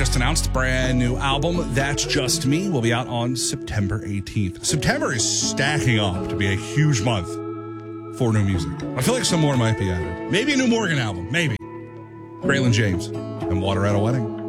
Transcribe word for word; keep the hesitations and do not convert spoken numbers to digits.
just announced a brand new album, That's Just Me, will be out on September eighteenth. September is stacking up to be a huge month for new music. I feel like some more might be added. Maybe a new Morgan album. Maybe. Braylon James and Water at a Wedding.